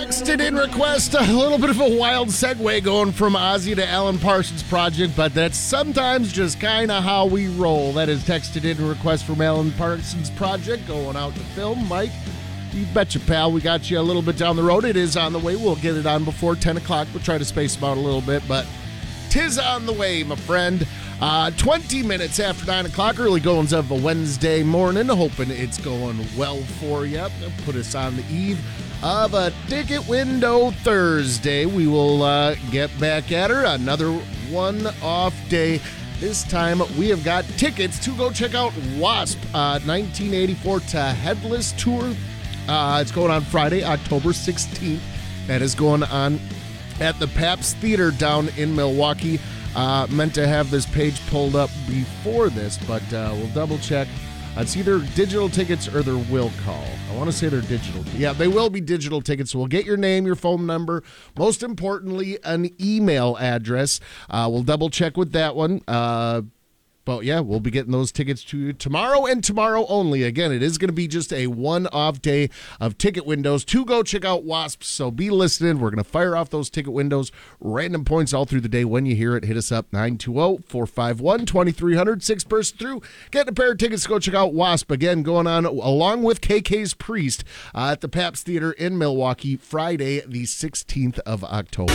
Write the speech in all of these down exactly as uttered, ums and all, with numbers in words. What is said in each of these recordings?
texted in request, a little bit of a wild segue going from Ozzy to Alan Parsons Project, but that's sometimes just kind of how we roll. That is texted in request from Alan Parsons Project, going out to film. Mike, you betcha, pal. We got you a little bit down the road. It is on the way. We'll get it on before ten o'clock. We'll try to space them out a little bit, but tis on the way, my friend. Uh, twenty minutes after nine o'clock, early goings of a Wednesday morning. Hoping it's going well for you. Put us on the eve of a Ticket Window Thursday. We will uh, get back at her. Another one-off day. This time we have got tickets to go check out Wasp uh, nineteen eighty-four to Headless Tour. Uh, it's going on Friday, October sixteenth. That is going on at the Pabst Theater down in Milwaukee. Uh, meant to have this page pulled up before this, but uh, we'll double check. It's either digital tickets or their will call. I want to say they're digital. Yeah, they will be digital tickets. So we'll get your name, your phone number, most importantly, an email address. Uh, we'll double check with that one. Uh, but yeah, we'll be getting those tickets to you tomorrow and tomorrow only. Again, it is going to be just a one-off day of ticket windows to go check out Wasp. So be listening. We're going to fire off those ticket windows, random points all through the day. When you hear it, hit us up, nine two zero, four five one, two three zero zero, six person through. Getting a pair of tickets to go check out Wasp. Again, going on along with K K's Priest uh, at the Pabst Theater in Milwaukee, Friday, the sixteenth of October.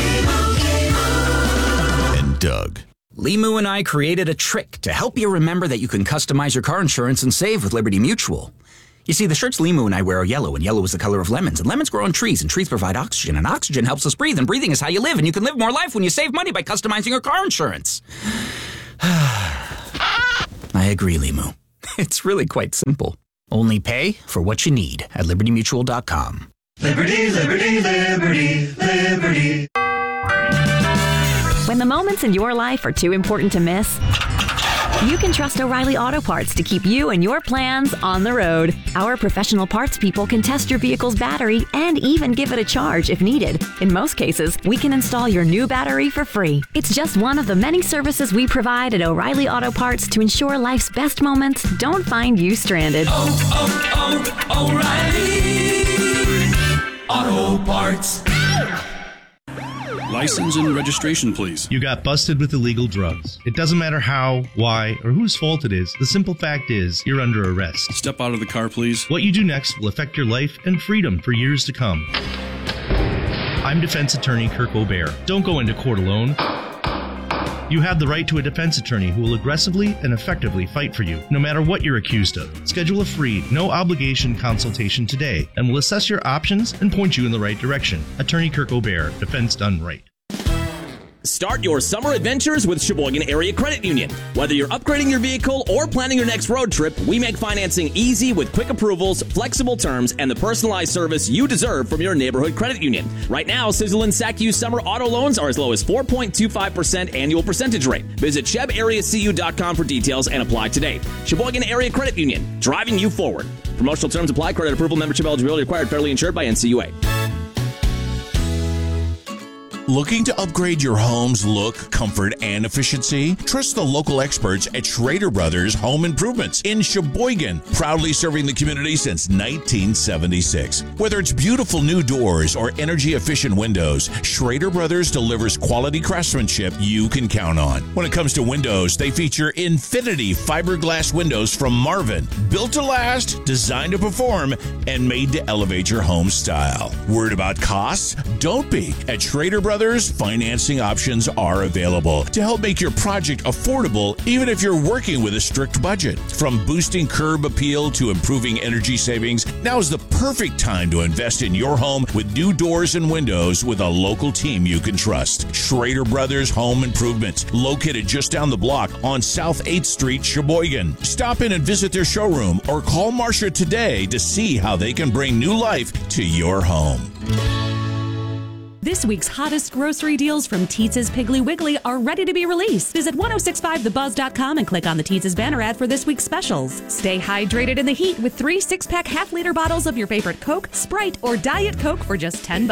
And Doug. Limu and I created a trick to help you remember that you can customize your car insurance and save with Liberty Mutual. You see, the shirts Limu and I wear are yellow, and yellow is the color of lemons, and lemons grow on trees, and trees provide oxygen, and oxygen helps us breathe, and breathing is how you live, and you can live more life when you save money by customizing your car insurance. I agree, Limu. It's really quite simple. Only pay for what you need at liberty mutual dot com. Liberty, liberty, liberty, liberty. When the moments in your life are too important to miss, you can trust O'Reilly Auto Parts to keep you and your plans on the road. Our professional parts people can test your vehicle's battery and even give it a charge if needed. In most cases, we can install your new battery for free. It's just one of the many services we provide at O'Reilly Auto Parts to ensure life's best moments don't find you stranded. Oh, oh, oh, O'Reilly Auto Parts. License and registration, please. You got busted with illegal drugs. It doesn't matter how, why, or whose fault it is. The simple fact is, you're under arrest. Step out of the car, please. What you do next will affect your life and freedom for years to come. I'm defense attorney Kirk O'Bear. Don't go into court alone. You have the right to a defense attorney who will aggressively and effectively fight for you, no matter what you're accused of. Schedule a free, no-obligation consultation today, and we'll assess your options and point you in the right direction. Attorney Kirk O'Bear, defense done right. Start your summer adventures with Sheboygan Area Credit Union. Whether you're upgrading your vehicle or planning your next road trip, we make financing easy with quick approvals, flexible terms, and the personalized service you deserve from your neighborhood credit union. Right now, Sizzle and S A C U summer auto loans are as low as four point two five percent annual percentage rate. Visit Sheb Area C U dot com for details and apply today. Sheboygan Area Credit Union, driving you forward. Promotional terms apply. Credit approval, membership eligibility required. Federally insured by N C U A. Looking to upgrade your home's look, comfort, and efficiency? Trust the local experts at Schrader Brothers Home Improvements in Sheboygan, proudly serving the community since nineteen seventy-six. Whether it's beautiful new doors or energy-efficient windows, Schrader Brothers delivers quality craftsmanship you can count on. When it comes to windows, they feature Infinity fiberglass windows from Marvin, built to last, designed to perform, and made to elevate your home style. Worried about costs? Don't be. At Schrader Brothers, financing options are available to help make your project affordable, even if you're working with a strict budget. From boosting curb appeal to improving energy savings, now is the perfect time to invest in your home with new doors and windows with a local team you can trust. Schrader Brothers Home Improvements, located just down the block on South eighth Street, Sheboygan. Stop in and visit their showroom or call Marcia today to see how they can bring new life to your home. This week's hottest grocery deals from Teetz's Piggly Wiggly are ready to be released. Visit ten sixty-five the buzz dot com and click on the Teetz's banner ad for this week's specials. Stay hydrated in the heat with three six-pack half-liter bottles of your favorite Coke, Sprite, or Diet Coke for just ten bucks.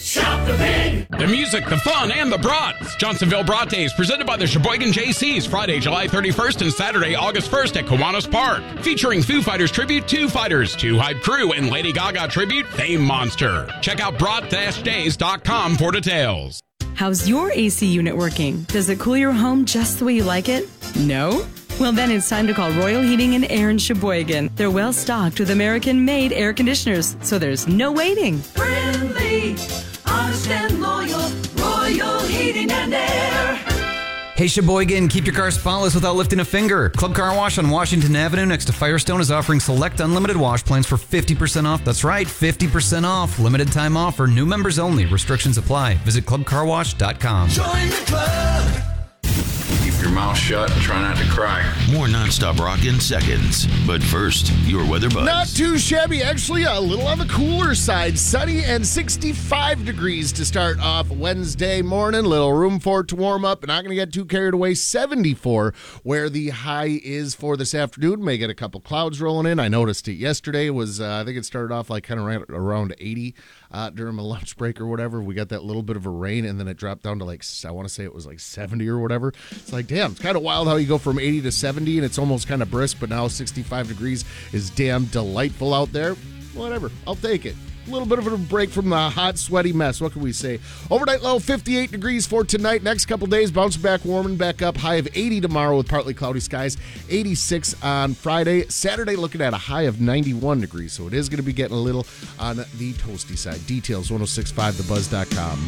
Shop the Pig. The music, the fun, and the brats. Johnsonville Brat Days, presented by the Sheboygan J Cs, Friday, July thirty-first and Saturday, August first at Kiwanis Park. Featuring Foo Fighters tribute, Two Fighters, Two Hype Crew, and Lady Gaga tribute, Fame Monster. Check out brat days dot com for details. How's your A C unit working? Does it cool your home just the way you like it? No? Well, then it's time to call Royal Heating and Air in Sheboygan. They're well stocked with American-made air conditioners, so there's no waiting. Friendly, honest and loyal, Royal Heating and Air. Hey Sheboygan, keep your car spotless without lifting a finger. Club Car Wash on Washington Avenue next to Firestone is offering select unlimited wash plans for fifty percent off. That's right, fifty percent off. Limited time offer, new members only. Restrictions apply. Visit club car wash dot com. Join the club. Keep your mouth shut and try not to cry. More nonstop rock in seconds. But first, your weather buzz. Not too shabby, actually, a little on the cooler side. Sunny and sixty-five degrees to start off Wednesday morning. Little room for it to warm up. Not going to get too carried away. seventy-four, where the high is for this afternoon. May get a couple clouds rolling in. I noticed it yesterday. It was uh, I think it started off like kind of right around eighty uh, during my lunch break or whatever. We got that little bit of a rain, and then it dropped down to like, I want to say it was like seventy or whatever. It's like, damn, it's kind of wild how you go from eighty to seventy, and it's almost kind of brisk, but now sixty-five degrees is damn delightful out there. Whatever, I'll take it. A little bit of a break from the hot, sweaty mess. What can we say? Overnight low, fifty-eight degrees for tonight. Next couple days, bounce back, warming back up. High of eighty tomorrow with partly cloudy skies. eighty-six on Friday. Saturday, looking at a high of ninety-one degrees. So it is going to be getting a little on the toasty side. Details, ten sixty-five the buzz dot com.